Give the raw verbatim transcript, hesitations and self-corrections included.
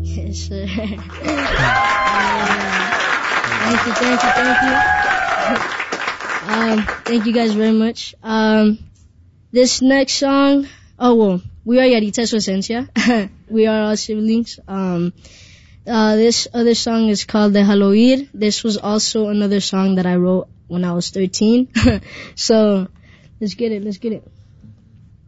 Yes, sir. Thank you, thank you, thank you. Um, thank you guys very much. Um, this next song, oh well, we are Yarita Su Esencia. We are all siblings. Um, uh, this other song is called Déjalo Ir. This was also another song that I wrote when I was thirteen. So, let's get it, let's get it.